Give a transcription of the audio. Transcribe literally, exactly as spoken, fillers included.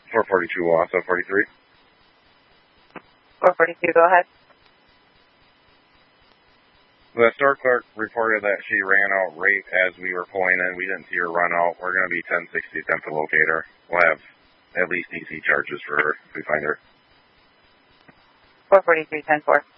four forty-two, Wausau, forty-three. four forty-two, go ahead. The store clerk reported that she ran out right as we were pulling in. We didn't see her run out. We're going to be ten sixty, attempt to locate her. We'll have at least D C charges for her if we find her. four forty-three, ten four.